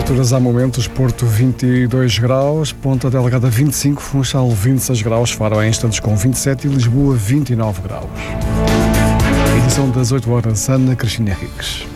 Temperaturas há momentos: Porto 22 graus, Ponta Delgada 25, Funchal 26 graus, Faro em instantes com 27 e Lisboa 29 graus. Edição das 8 horas, Ana Cristina Henriques.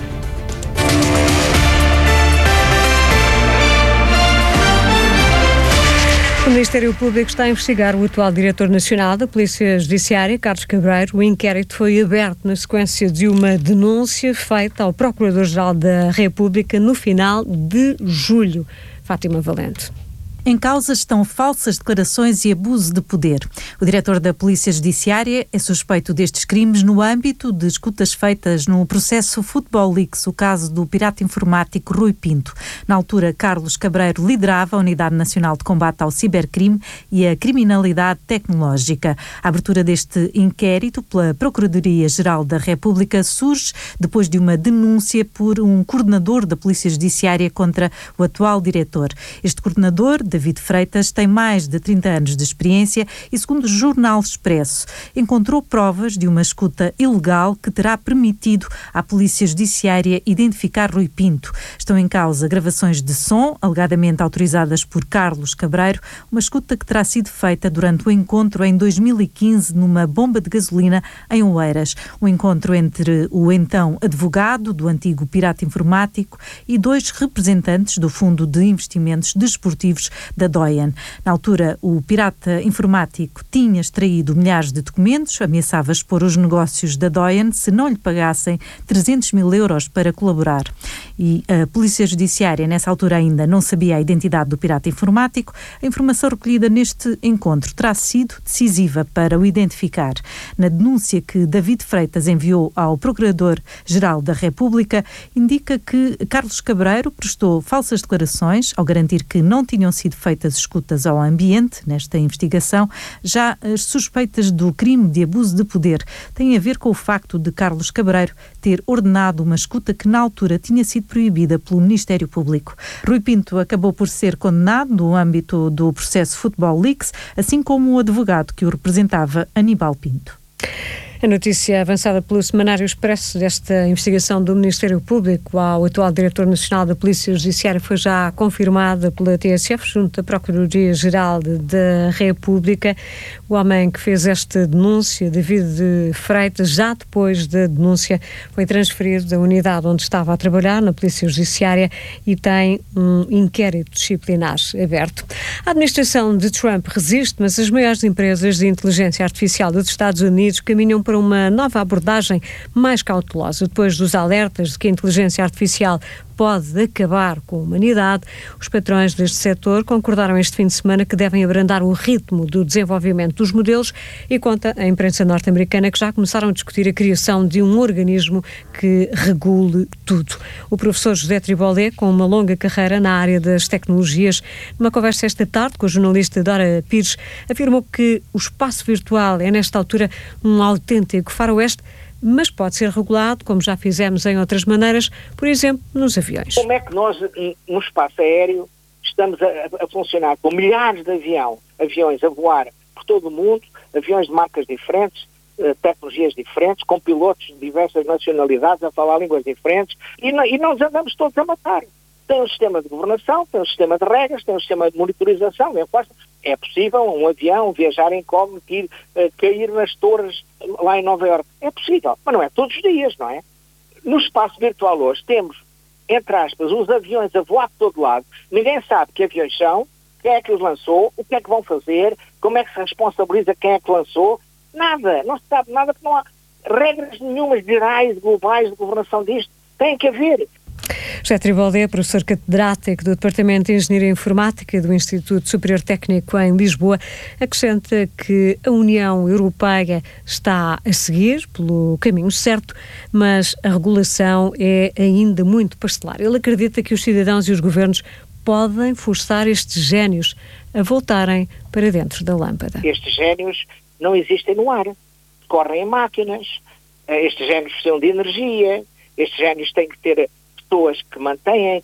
O Ministério Público está a investigar o atual Diretor Nacional da Polícia Judiciária, Carlos Cabreiro. O inquérito foi aberto na sequência de uma denúncia feita ao Procurador-Geral da República no final de julho. Fátima Valente. Em causa estão falsas declarações e abuso de poder. O diretor da Polícia Judiciária é suspeito destes crimes no âmbito de escutas feitas no processo Football Leaks, o caso do pirata informático Rui Pinto. Na altura, Carlos Cabreiro liderava a Unidade Nacional de Combate ao Cibercrime e a Criminalidade Tecnológica. A abertura deste inquérito pela Procuradoria-Geral da República surge depois de uma denúncia por um coordenador da Polícia Judiciária contra o atual diretor. Este coordenador, David Freitas, tem mais de 30 anos de experiência e, segundo o Jornal Expresso, encontrou provas de uma escuta ilegal que terá permitido à Polícia Judiciária identificar Rui Pinto. Estão em causa gravações de som, alegadamente autorizadas por Carlos Cabreiro, uma escuta que terá sido feita durante o encontro em 2015 numa bomba de gasolina em Oeiras. Um encontro entre o então advogado do antigo pirata informático e dois representantes do Fundo de Investimentos Desportivos da Doyen. Na altura, o pirata informático tinha extraído milhares de documentos, ameaçava expor os negócios da Doyen se não lhe pagassem 300 mil euros para colaborar. E a Polícia Judiciária, nessa altura, ainda não sabia a identidade do pirata informático. A informação recolhida neste encontro terá sido decisiva para o identificar. Na denúncia que David Freitas enviou ao Procurador-Geral da República, indica que Carlos Cabreiro prestou falsas declarações ao garantir que não tinham sido feitas escutas ao ambiente nesta investigação. Já as suspeitas do crime de abuso de poder têm a ver com o facto de Carlos Cabreiro ter ordenado uma escuta que na altura tinha sido proibida pelo Ministério Público. Rui Pinto acabou por ser condenado no âmbito do processo Football Leaks, assim como o advogado que o representava, Aníbal Pinto. A notícia avançada pelo Semanário Expresso desta investigação do Ministério Público ao atual Diretor Nacional da Polícia Judiciária foi já confirmada pela TSF, junto da Procuradoria-Geral da República. O homem que fez esta denúncia, David Freitas, já depois da denúncia, foi transferido da unidade onde estava a trabalhar, na Polícia Judiciária, e tem um inquérito disciplinar aberto. A administração de Trump resiste, mas as maiores empresas de inteligência artificial dos Estados Unidos caminham para uma nova abordagem mais cautelosa. Depois dos alertas de que a inteligência artificial pode acabar com a humanidade, os patrões deste setor concordaram este fim de semana que devem abrandar o ritmo do desenvolvimento dos modelos e conta a imprensa norte-americana que já começaram a discutir a criação de um organismo que regule tudo. O professor José Tribolé, com uma longa carreira na área das tecnologias, numa conversa esta tarde com a jornalista Dora Pires, afirmou que o espaço virtual é, nesta altura, um autêntico faroeste, mas pode ser regulado, como já fizemos em outras maneiras, por exemplo, nos aviões. Como é que nós, no espaço aéreo, estamos a funcionar com milhares de aviões a voar por todo o mundo, aviões de marcas diferentes, tecnologias diferentes, com pilotos de diversas nacionalidades a falar línguas diferentes, e nós andamos todos a matar. Tem um sistema de governação, tem um sistema de regras, tem um sistema de monitorização. É possível um avião viajar incógnito e cair nas torres lá em Nova Iorque. É possível, mas não é todos os dias, não é? No espaço virtual hoje temos, entre aspas, os aviões a voar de todo lado. Ninguém sabe que aviões são, quem é que os lançou, o que é que vão fazer, como é que se responsabiliza quem é que lançou. Nada, não se sabe nada, porque não há regras nenhumas gerais, globais de governação disto. Tem que haver. José Tribolé, professor catedrático do Departamento de Engenharia Informática do Instituto Superior Técnico em Lisboa, acrescenta que a União Europeia está a seguir pelo caminho certo, mas a regulação é ainda muito pastelar. Ele acredita que os cidadãos e os governos podem forçar estes génios a voltarem para dentro da lâmpada. Estes génios não existem no ar, correm em máquinas, estes génios precisam de energia, estes génios têm que ter pessoas que mantêm,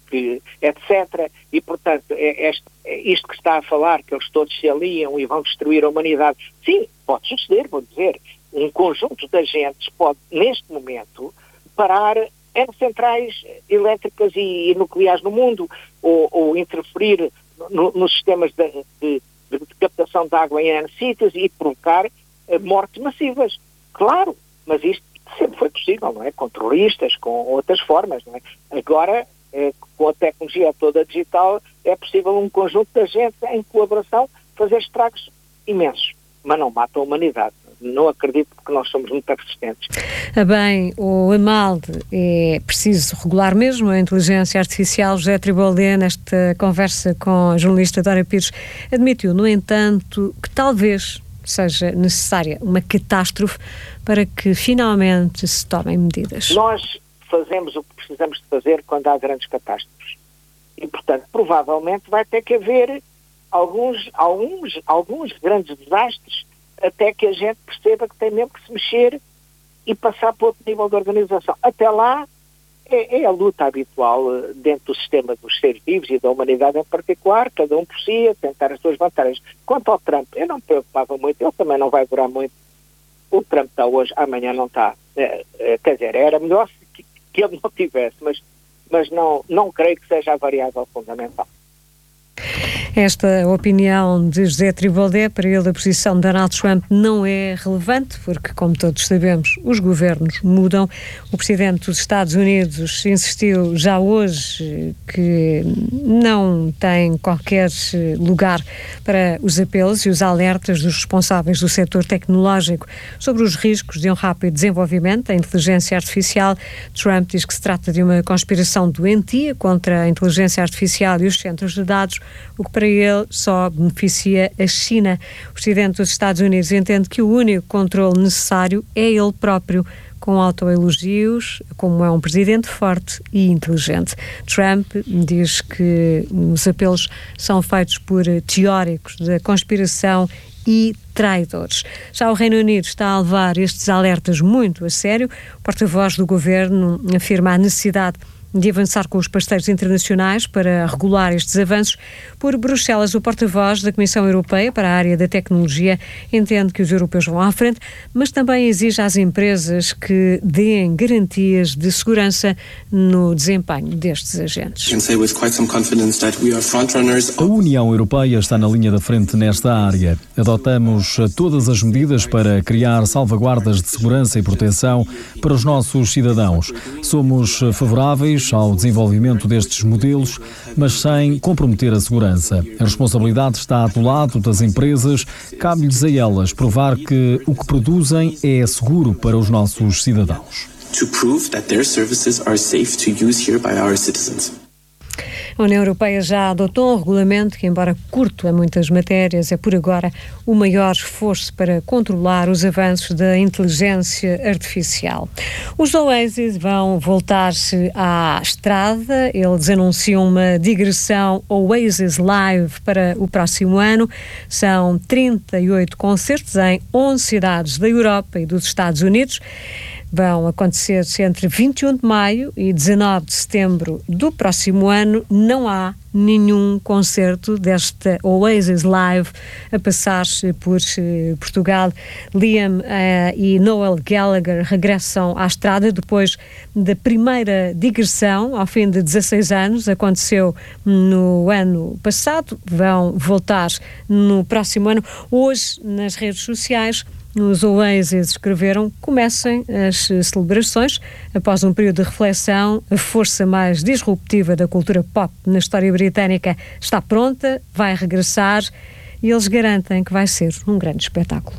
etc. E, portanto, isto que está a falar, que eles todos se aliam e vão destruir a humanidade. Sim, pode suceder, vou dizer. Um conjunto de agentes pode, neste momento, parar em centrais elétricas e nucleares no mundo, ou interferir nos sistemas de captação de água em sítios e provocar mortes massivas. Claro, mas isto sempre foi possível, não é? Com terroristas, com outras formas, não é? Agora, com a tecnologia toda digital, é possível um conjunto de agentes em colaboração fazer estragos imensos, mas não mata a humanidade. Não acredito, porque nós somos muito persistentes. Bem, o Amalde é preciso regular mesmo a inteligência artificial. José Triboldet, nesta conversa com a jornalista Dora Pires, admitiu, no entanto, que talvez seja necessária uma catástrofe para que finalmente se tomem medidas. Nós fazemos o que precisamos de fazer quando há grandes catástrofes. E, portanto, provavelmente vai ter que haver alguns grandes desastres até que a gente perceba que tem mesmo que se mexer e passar para outro nível de organização. Até lá é a luta habitual dentro do sistema dos seres vivos e da humanidade em particular, cada um por si, a tentar as suas vantagens. Quanto ao Trump, eu não me preocupava muito, ele também não vai durar muito. O Trump está hoje, amanhã não está. Quer dizer, era melhor que ele não tivesse, mas não creio que seja a variável fundamental. Esta opinião de José Triboldet, para ele a posição de Donald Trump não é relevante, porque, como todos sabemos, os governos mudam. O presidente dos Estados Unidos insistiu já hoje que não tem qualquer lugar para os apelos e os alertas dos responsáveis do setor tecnológico sobre os riscos de um rápido desenvolvimento da inteligência artificial. Trump diz que se trata de uma conspiração doentia contra a inteligência artificial e os centros de dados, o que para ele só beneficia a China. O presidente dos Estados Unidos entende que o único controle necessário é ele próprio, com autoelogios, como é um presidente forte e inteligente. Trump diz que os apelos são feitos por teóricos da conspiração e traidores. Já o Reino Unido está a levar estes alertas muito a sério. O porta-voz do governo afirma a necessidade de avançar com os parceiros internacionais para regular estes avanços. Por Bruxelas, o porta-voz da Comissão Europeia para a área da tecnologia entende que os europeus vão à frente, mas também exige às empresas que deem garantias de segurança no desempenho destes agentes. A União Europeia está na linha da frente nesta área. Adotamos todas as medidas para criar salvaguardas de segurança e proteção para os nossos cidadãos. Somos favoráveis ao desenvolvimento destes modelos, mas sem comprometer a segurança. A responsabilidade está do lado das empresas, cabe-lhes a elas provar que o que produzem é seguro para os nossos cidadãos. To prove that their services are safe to use here by our citizens. A União Europeia já adotou um regulamento que, embora curto em muitas matérias, é por agora o maior esforço para controlar os avanços da inteligência artificial. Os Oasis vão voltar-se à estrada. Eles anunciam uma digressão Oasis Live para o próximo ano. São 38 concertos em 11 cidades da Europa e dos Estados Unidos. Vão acontecer entre 21 de maio e 19 de setembro do próximo ano. Não há nenhum concerto desta Oasis Live a passar-se por Portugal. Liam e Noel Gallagher regressam à estrada depois da primeira digressão, ao fim de 16 anos, aconteceu no ano passado. Vão voltar no próximo ano. Hoje, nas redes sociais, os Oasis escreveram: comecem as celebrações. Após um período de reflexão, a força mais disruptiva da cultura pop na história britânica está pronta, vai regressar e eles garantem que vai ser um grande espetáculo.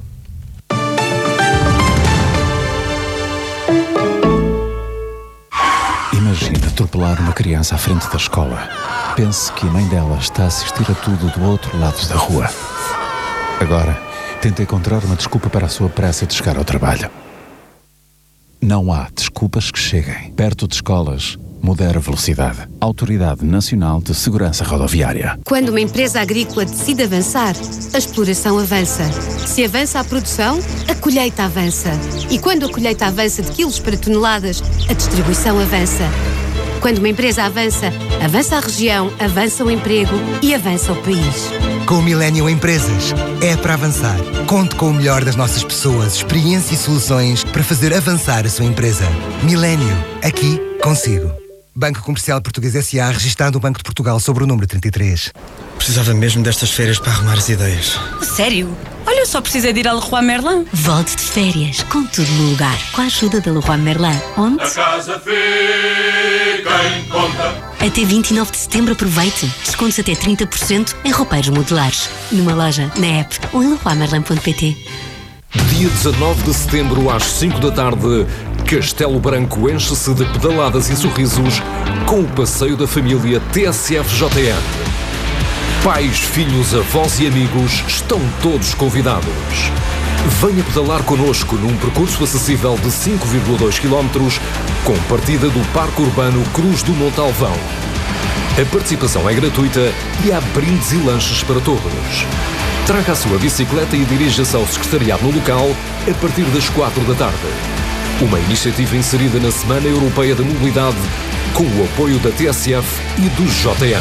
Imagine atropelar uma criança à frente da escola. Pense que a mãe dela está a assistir a tudo do outro lado da rua. Agora, tenta encontrar uma desculpa para a sua pressa de chegar ao trabalho. Não há desculpas que cheguem. Perto de escolas, modera a velocidade. Autoridade Nacional de Segurança Rodoviária. Quando uma empresa agrícola decide avançar, a exploração avança. Se avança a produção, a colheita avança. E quando a colheita avança de quilos para toneladas, a distribuição avança. Quando uma empresa avança, avança a região, avança o emprego e avança o país. Com o Millennium Empresas, é para avançar. Conte com o melhor das nossas pessoas, experiência e soluções para fazer avançar a sua empresa. Millennium, aqui Consigo. Banco Comercial Português S.A. registado no Banco de Portugal sobre o número 33. Precisava mesmo destas férias para arrumar as ideias. Sério? Olha, eu só precisei de ir ao Leroy Merlin. Volte de férias, com tudo no lugar, com a ajuda da Leroy Merlin. Onde? A casa fica em conta. Até 29 de setembro aproveite. Descontos até 30% em roupeiros modulares. Numa loja, na app ou em leroymerlin.pt. Dia 19 de setembro, às 5 da tarde, Castelo Branco enche-se de pedaladas e sorrisos com o passeio da família TSF-JN. Pais, filhos, avós e amigos estão todos convidados. Venha pedalar connosco num percurso acessível de 5,2 km com partida do Parque Urbano Cruz do Montalvão. A participação é gratuita e há brindes e lanches para todos. Traga a sua bicicleta e dirija-se ao secretariado no local a partir das 4 da tarde. Uma iniciativa inserida na Semana Europeia da Mobilidade com o apoio da TSF e do JN.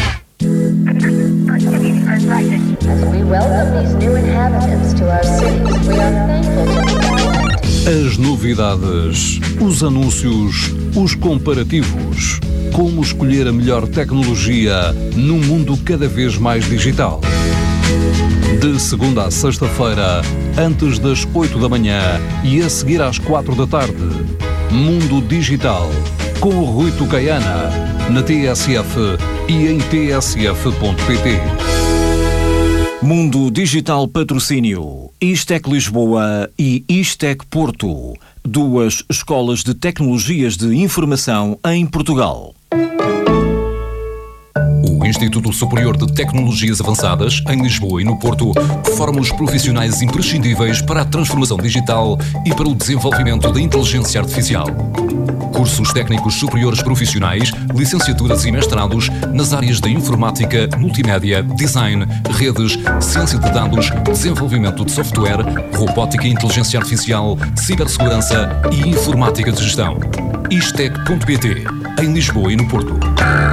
As novidades, os anúncios, os comparativos. Como escolher a melhor tecnologia num mundo cada vez mais digital. De segunda a sexta-feira, antes das 8 da manhã e a seguir às 4 da tarde. Mundo Digital, com o Rui Tucaiana, na TSF e em tsf.pt. Mundo Digital Patrocínio, Istec Lisboa e Istec Porto, duas escolas de tecnologias de informação em Portugal. O Instituto Superior de Tecnologias Avançadas, em Lisboa e no Porto, forma os profissionais imprescindíveis para a transformação digital e para o desenvolvimento da inteligência artificial. Cursos técnicos superiores profissionais, licenciaturas e mestrados nas áreas da informática, multimédia, design, redes, ciência de dados, desenvolvimento de software, robótica e inteligência artificial, cibersegurança e informática de gestão. Istec.pt, em Lisboa e no Porto.